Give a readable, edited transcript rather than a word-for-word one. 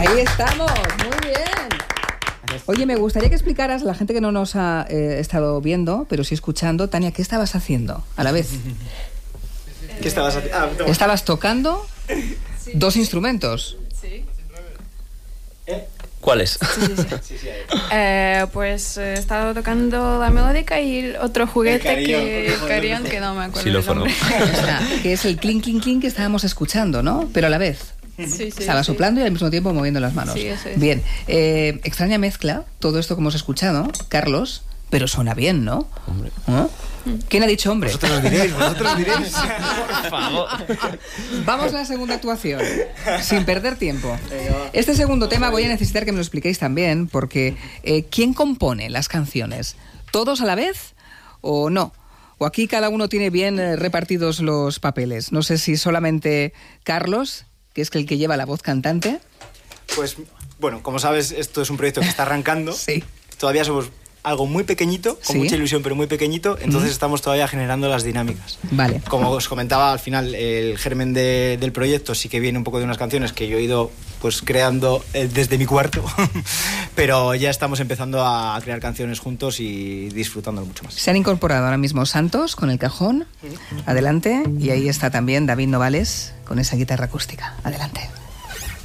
Ahí estamos, muy bien. Oye, me gustaría que explicaras a la gente que no nos ha estado viendo, pero sí escuchando, Tania, ¿qué estabas haciendo a la vez? ¿Qué estabas haciendo? Estabas tocando dos instrumentos. Sí. ¿Cuáles? Pues he estado tocando la melódica y el otro juguete el carillón, que no me acuerdo el nombre. O sea, que es el clink, clink, clink que estábamos escuchando, ¿no? Pero a la vez. Sí, Estaba soplando y al mismo tiempo moviendo las manos. Sí, eso es. Bien, extraña mezcla, todo esto que hemos escuchado, Carlos, pero suena bien, ¿no? Hombre. ¿No? ¿Quién ha dicho hombre? Vosotros diréis. Por favor. Vamos a la segunda actuación, sin perder tiempo. Este segundo tema voy a necesitar que me lo expliquéis también, porque ¿quién compone las canciones? ¿Todos a la vez o no? ¿O aquí cada uno tiene bien repartidos los papeles? No sé si solamente Carlos, que es el que lleva la voz cantante. Pues, bueno, como sabes, esto es un proyecto que está arrancando. Sí. Todavía somos algo muy pequeñito, con mucha ilusión, pero muy pequeñito. Entonces estamos todavía generando las dinámicas. Vale. Como os comentaba, al final, el germen del proyecto sí que viene un poco de unas canciones que yo he ido pues creando desde mi cuarto. Pero ya estamos empezando a crear canciones juntos y disfrutándolo mucho más. Se han incorporado ahora mismo Santos con el cajón. Adelante. Y ahí está también David Novales con esa guitarra acústica. Adelante.